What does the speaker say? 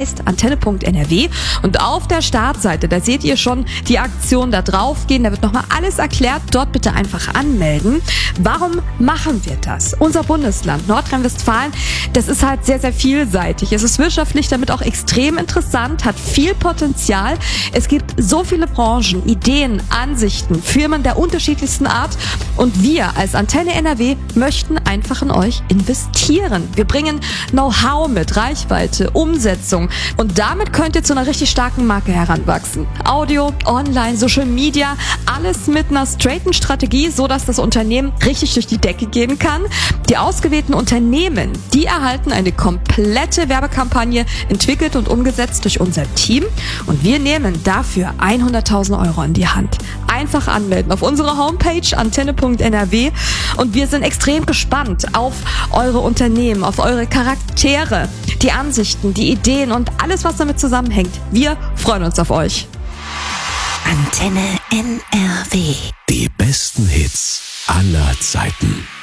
heißt antenne.nrw. Und auf der Startseite, da seht ihr schon die Aktion, da draufgehen, da wird nochmal alles erklärt. Dort bitte einfach anmelden. Warum machen wir das? Unser Bundesland Nordrhein-Westfalen, das ist halt sehr, sehr vielseitig. Es ist wirtschaftlich damit auch extrem interessant, hat viel Potenzial. Es gibt so viele Branchen, Ideen, Ansichten, Firmen der unterschiedlichsten Art. Und wir als Antenne NRW möchten einfach in euch investieren. Wir bringen Know-how mit, Reichweite, Umsetzung. Und damit könnt ihr zu einer richtig starken Marke heranwachsen. Audio, Online, Social Media, alles mit einer straighten Strategie, so dass das Unternehmen richtig durch die Decke gehen kann. Die ausgewählten Unternehmen, die erhalten eine komplette Werbekampagne, entwickelt und umgesetzt durch unser Team. Und wir nehmen dafür 100.000 Euro in die Hand. Einfach anmelden auf unserer Homepage antenne.nrw. Und wir sind extrem gespannt auf eure Unternehmen, auf eure Charaktere, die Ansichten, die Ideen und alles, was damit zusammenhängt. Wir freuen uns auf euch. Antenne NRW. Die besten Hits aller Zeiten.